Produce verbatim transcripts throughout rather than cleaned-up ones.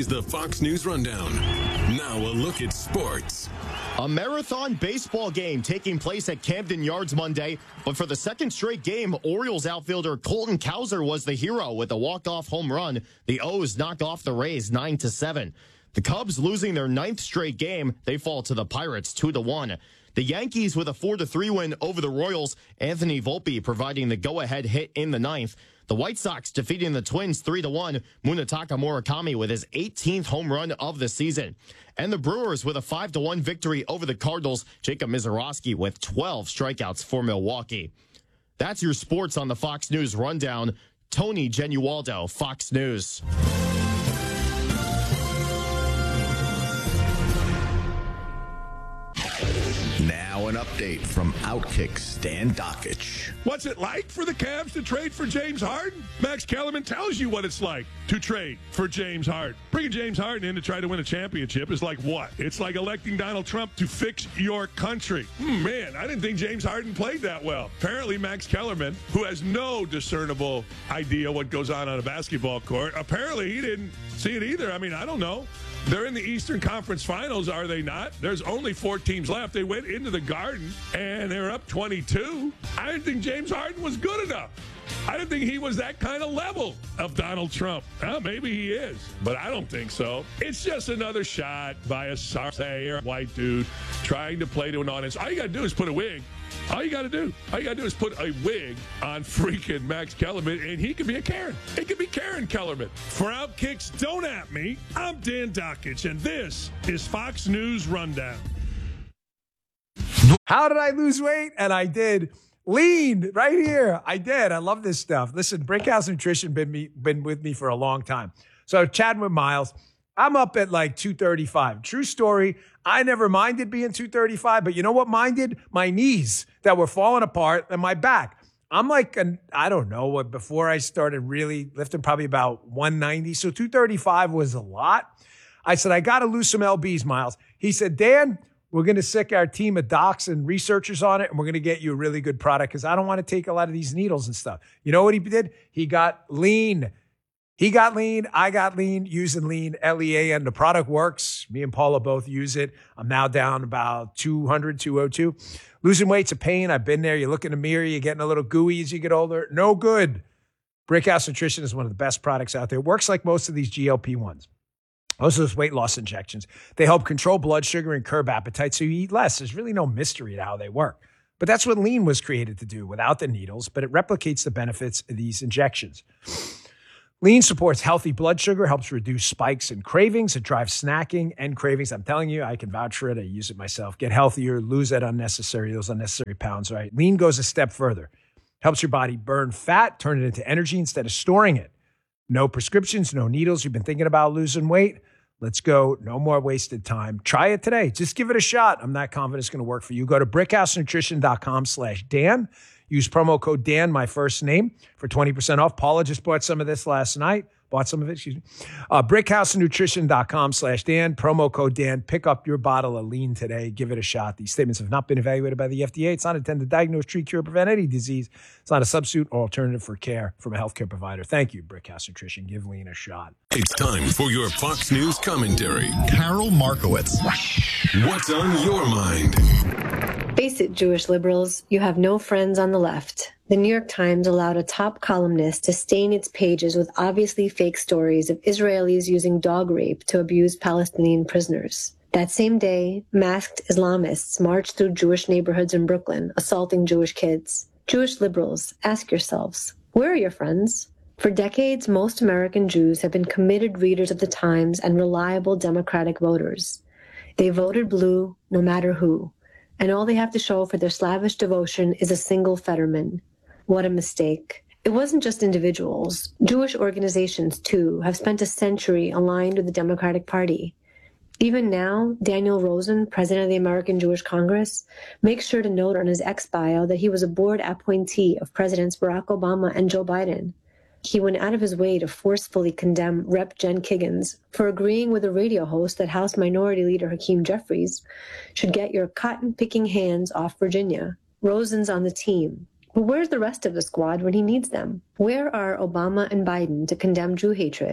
is the Fox News Rundown. Now a look at sports. A marathon baseball game taking place at Camden Yards Monday, but for the second straight game, Orioles outfielder Colton Cowser was the hero with a walk-off home run. The O's knocked off the Rays nine to seven. The Cubs losing their ninth straight game, they fall to the Pirates two to one. The Yankees with a four to three win over the Royals, Anthony Volpe providing the go-ahead hit in the ninth. The White Sox defeating the Twins three to one, Munetaka Murakami with his eighteenth home run of the season. And the Brewers with a five to one victory over the Cardinals, Jacob Misiorowski with twelve strikeouts for Milwaukee. That's your sports on the Fox News Rundown. Tony Genualdo, Fox News. Now an update from Outkick's Dan Dakich. What's it like for the Cavs to trade for James Harden? Max Kellerman tells you what it's like to trade for James Harden. Bringing James Harden in to try to win a championship is like what? It's like electing Donald Trump to fix your country. Hmm, man, I didn't think James Harden played that well. Apparently, Max Kellerman, who has no discernible idea what goes on on a basketball court, apparently he didn't see it either. I mean, I don't know. They're in the Eastern Conference Finals, are they not? There's only four teams left. They went into the Garden, and they're up twenty-two. I didn't think James Harden was good enough. I didn't think he was that kind of level of Donald Trump. Well, maybe he is, but I don't think so. It's just another shot by a sorry white dude trying to play to an audience. All you got to do is put a wig. All you got to do, all you got to do is put a wig on freaking Max Kellerman, and he could be a Karen. It could be Karen Kellerman. For Outkick's Don't At Me, I'm Dan Dakich, and this is Fox News Rundown. How did I lose weight? And I did. Lean right here. I did. I love this stuff. Listen, Brickhouse Nutrition been me been with me for a long time. So chatting with Miles, I'm up at like two thirty-five. True story. I never minded being two thirty-five, but you know what minded? My knees that were falling apart and my back. I'm like, an, I don't know, what before I started really lifting, probably about one ninety. So two thirty-five was a lot. I said, I got to lose some L Bs, Miles. He said, Dan, we're going to sick our team of docs and researchers on it, and we're going to get you a really good product because I don't want to take a lot of these needles and stuff. You know what he did? He got lean. He got lean. I got lean using lean, L E A, and the product works. Me and Paula both use it. I'm now down about two hundred, two oh two. Losing weight's a pain. I've been there. You look in the mirror, you're getting a little gooey as you get older. No good. Brickhouse Nutrition is one of the best products out there. It works like most of these G L P ones. Most of those weight loss injections. They help control blood sugar and curb appetite so you eat less. There's really no mystery to how they work. But that's what lean was created to do without the needles, but it replicates the benefits of these injections. Lean supports healthy blood sugar, helps reduce spikes and cravings. It drives snacking and cravings. I'm telling you, I can vouch for it. I use it myself. Get healthier, lose that unnecessary, those unnecessary pounds, right? Lean goes a step further. Helps your body burn fat, turn it into energy instead of storing it. No prescriptions, no needles. You've been thinking about losing weight? Let's go. No more wasted time. Try it today. Just give it a shot. I'm not confident it's going to work for you. Go to brickhousenutrition.com slash Dan. Use promo code Dan, my first name, for twenty percent off. Paula just bought some of this last night. Bought some of it, excuse me. Uh, brickhousenutrition.com slash Dan. Promo code Dan. Pick up your bottle of lean today. Give it a shot. These statements have not been evaluated by the F D A. It's not intended to diagnose, treat, cure, prevent any disease. It's not a substitute or alternative for care from a healthcare provider. Thank you, Brickhouse Nutrition. Give lean a shot. It's time for your Fox News commentary. Carol Markowitz. What's on your mind? Face it, Jewish liberals, you have no friends on the left. The New York Times allowed a top columnist to stain its pages with obviously fake stories of Israelis using dog rape to abuse Palestinian prisoners. That same day, masked Islamists marched through Jewish neighborhoods in Brooklyn, assaulting Jewish kids. Jewish liberals, ask yourselves, where are your friends? For decades, most American Jews have been committed readers of the Times and reliable Democratic voters. They voted blue no matter who, and all they have to show for their slavish devotion is a single Fetterman. What a mistake. It wasn't just individuals. Jewish organizations, too, have spent a century aligned with the Democratic Party. Even now, Daniel Rosen, president of the American Jewish Congress, makes sure to note on his X bio that he was a board appointee of Presidents Barack Obama and Joe Biden. He went out of his way to forcefully condemn Representative Jen Kiggans for agreeing with a radio host that House Minority Leader Hakeem Jeffries should get your cotton-picking hands off Virginia. Rosen's on the team. But where's the rest of the squad when he needs them? Where are Obama and Biden to condemn Jew hatred?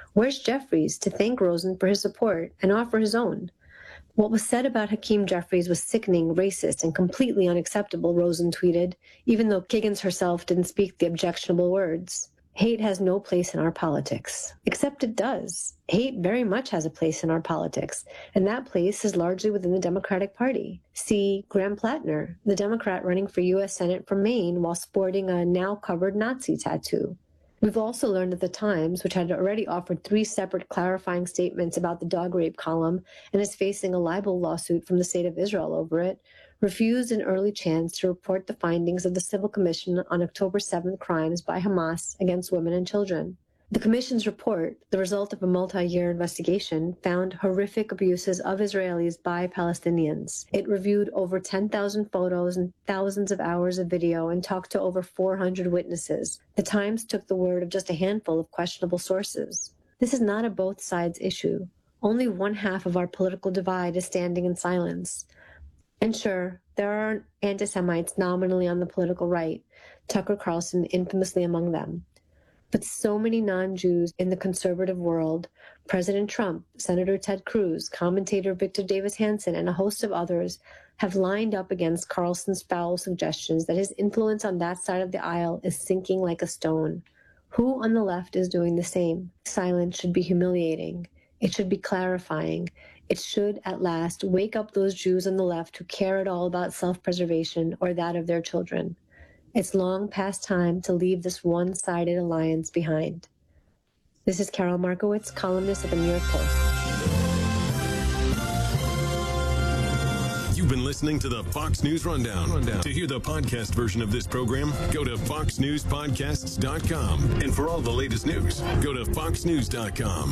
Where's Jeffries to thank Rosen for his support and offer his own? What was said about Hakeem Jeffries was sickening, racist, and completely unacceptable, Rosen tweeted, even though Kiggins herself didn't speak the objectionable words. Hate has no place in our politics. Except it does. Hate very much has a place in our politics, and that place is largely within the Democratic Party. See Graham Plattner, the Democrat running for U S Senate from Maine while sporting a now-covered Nazi tattoo. We've also learned that the Times, which had already offered three separate clarifying statements about the dog rape column and is facing a libel lawsuit from the State of Israel over it, refused an early chance to report the findings of the Civil Commission on October seventh crimes by Hamas against women and children. The Commission's report, the result of a multi-year investigation, found horrific abuses of Israelis by Palestinians. It reviewed over ten thousand photos and thousands of hours of video and talked to over four hundred witnesses. The Times took the word of just a handful of questionable sources. This is not a both sides issue. Only one half of our political divide is standing in silence. And sure, there are anti-Semites nominally on the political right, Tucker Carlson infamously among them. But so many non-Jews in the conservative world, President Trump, Senator Ted Cruz, commentator Victor Davis Hanson, and a host of others have lined up against Carlson's foul suggestions that his influence on that side of the aisle is sinking like a stone. Who on the left is doing the same? Silence should be humiliating. It should be clarifying. It should, at last, wake up those Jews on the left who care at all about self-preservation or that of their children. It's long past time to leave this one-sided alliance behind. This is Carol Markowitz, columnist at the New York Post. You've been listening to the Fox News Rundown. Rundown. To hear the podcast version of this program, go to fox news podcasts dot com. And for all the latest news, go to fox news dot com.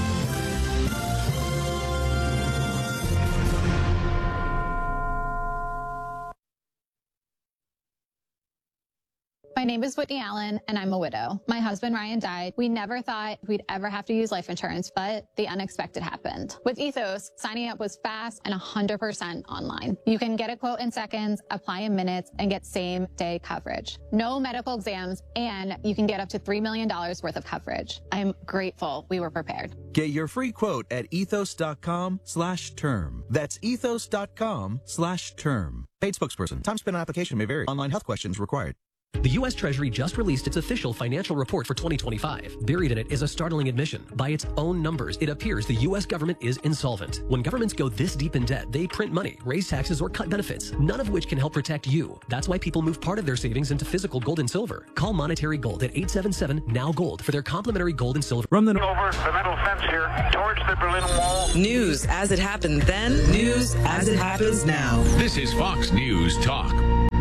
My name is Whitney Allen, and I'm a widow. My husband, Ryan, died. We never thought we'd ever have to use life insurance, but the unexpected happened. With Ethos, signing up was fast and one hundred percent online. You can get a quote in seconds, apply in minutes, and get same-day coverage. No medical exams, and you can get up to three million dollars worth of coverage. I'm grateful we were prepared. Get your free quote at ethos.com slash term. That's ethos.com slash term. Paid spokesperson. Time spent on application may vary. Online health questions required. The U S Treasury just released its official financial report for twenty twenty-five. Buried in it is a startling admission. By its own numbers, it appears the U S government is insolvent. When governments go this deep in debt, they print money, raise taxes, or cut benefits, none of which can help protect you. That's why people move part of their savings into physical gold and silver. Call Monetary Gold at eight seven seven, N O W Gold for their complimentary gold and silver. From the over the middle fence here towards the Berlin Wall. News as it happened then, news as it happens now. This is Fox News Talk.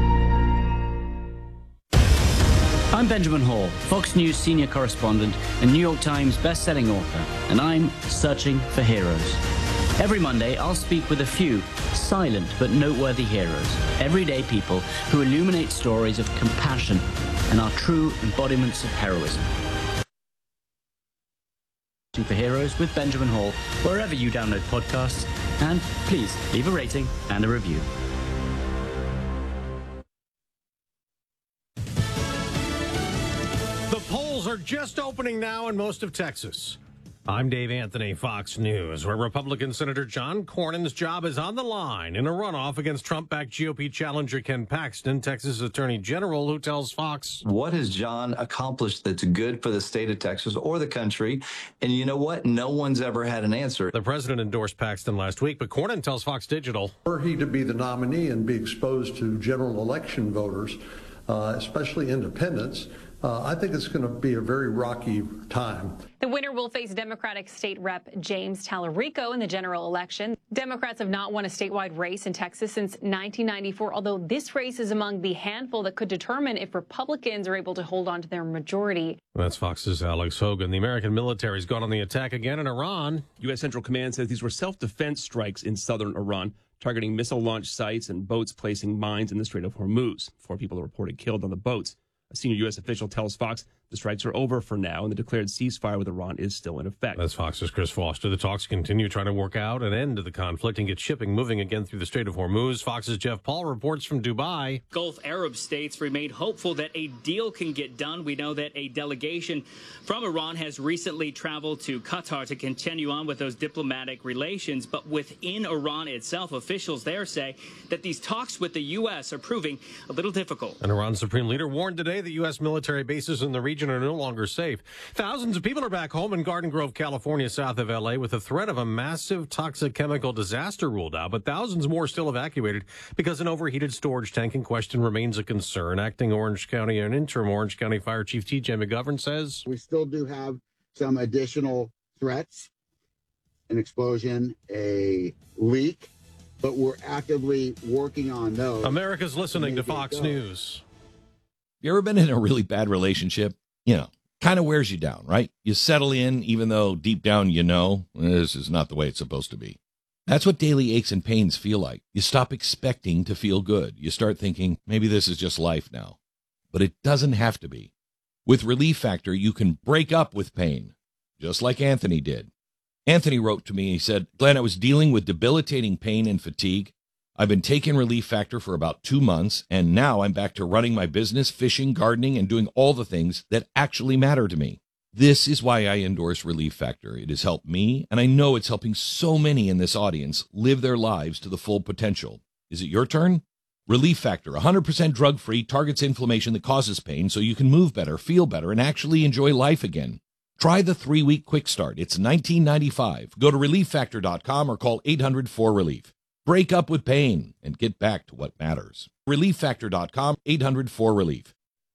I'm Benjamin Hall, Fox News senior correspondent and New York Times best-selling author, and I'm searching for heroes. Every Monday, I'll speak with a few silent but noteworthy heroes, everyday people who illuminate stories of compassion and are true embodiments of heroism. For Heroes with Benjamin Hall, wherever you download podcasts, and please leave a rating and a review. The polls are just opening now in most of Texas. I'm Dave Anthony, Fox News, where Republican Senator John Cornyn's job is on the line in a runoff against Trump-backed G O P challenger Ken Paxton, Texas Attorney General, who tells Fox, what has John accomplished that's good for the state of Texas or the country? And you know what? No one's ever had an answer. The president endorsed Paxton last week, but Cornyn tells Fox Digital, were he to be the nominee and be exposed to general election voters, uh, especially independents, Uh, I think it's going to be a very rocky time. The winner will face Democratic State Rep James Tallarico in the general election. Democrats have not won a statewide race in Texas since nineteen ninety-four, although this race is among the handful that could determine if Republicans are able to hold on to their majority. That's Fox's Alex Hogan. The American military's gone on the attack again in Iran. U S. Central Command says these were self-defense strikes in southern Iran, targeting missile launch sites and boats placing mines in the Strait of Hormuz. Four people are reported killed on the boats. A senior U S official tells Fox The strikes are over for now, and the declared ceasefire with Iran is still in effect. That's Fox's Chris Foster. The talks continue trying to work out an end to the conflict and get shipping moving again through the Strait of Hormuz. Fox's Jeff Paul reports from Dubai. Gulf Arab states remain hopeful that a deal can get done. We know that a delegation from Iran has recently traveled to Qatar to continue on with those diplomatic relations. But within Iran itself, officials there say that these talks with the U S are proving a little difficult. An Iran supreme leader warned today the U S military bases in the region are no longer safe. Thousands of people are back home in Garden Grove, California, south of L A, with the threat of a massive toxic chemical disaster ruled out, but thousands more still evacuated because an overheated storage tank in question remains a concern. Acting Orange County and interim Orange County Fire Chief T J McGovern says, we still do have some additional threats, an explosion, a leak, but we're actively working on those. America's listening to Fox News. You ever been in a really bad relationship? You know, kind of wears you down, right? You settle in, even though deep down you know this is not the way it's supposed to be. That's what daily aches and pains feel like. You stop expecting to feel good. You start thinking, maybe this is just life now. But it doesn't have to be. With Relief Factor, you can break up with pain, just like Anthony did. Anthony wrote to me, he said, Glenn, I was dealing with debilitating pain and fatigue. I've been taking Relief Factor for about two months, and now I'm back to running my business, fishing, gardening, and doing all the things that actually matter to me. This is why I endorse Relief Factor. It has helped me, and I know it's helping so many in this audience live their lives to the full potential. Is it your turn? Relief Factor, one hundred percent drug-free, targets inflammation that causes pain so you can move better, feel better, and actually enjoy life again. Try the three-week quick start. It's nineteen ninety-five dollars. Go to relief factor dot com or call eight hundred four relief. Break up with pain and get back to what matters. relief factor dot com, eight hundred four relief.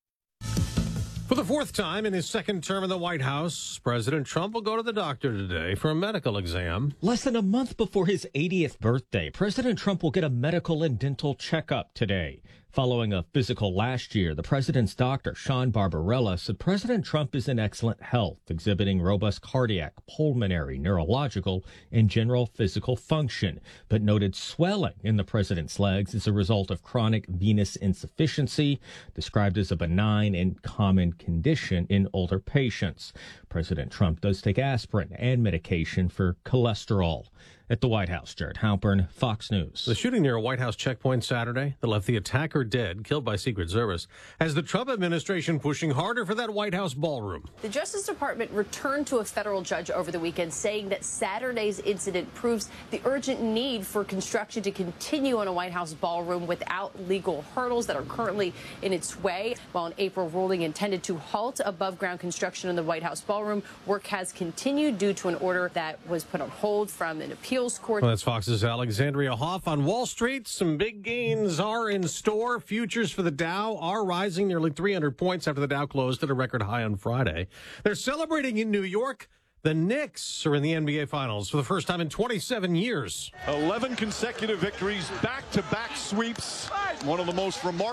For the fourth time in his second term in the White House, President Trump will go to the doctor today for a medical exam. Less than a month before his eightieth birthday, President Trump will get a medical and dental checkup today. Following a physical last year, the president's doctor, Sean Barbarella, said President Trump is in excellent health, exhibiting robust cardiac, pulmonary, neurological, and general physical function, but noted swelling in the president's legs as a result of chronic venous insufficiency, described as a benign and common condition in older patients. President Trump does take aspirin and medication for cholesterol. At the White House, Jared Halpern, Fox News. The shooting near a White House checkpoint Saturday that left the attacker dead, killed by Secret Service, has the Trump administration pushing harder for that White House ballroom. The Justice Department returned to a federal judge over the weekend, saying that Saturday's incident proves the urgent need for construction to continue on a White House ballroom without legal hurdles that are currently in its way. While an April ruling intended to halt above-ground construction in the White House ballroom, work has continued due to an order that was put on hold from an appeal court. Well, that's Fox's Alexandria Hoff. On Wall Street, some big gains are in store. Futures for the Dow are rising nearly three hundred points after the Dow closed at a record high on Friday. They're celebrating in New York. The Knicks are in the N B A Finals for the first time in twenty-seven years. eleven consecutive victories, back-to-back sweeps. One of the most remarkable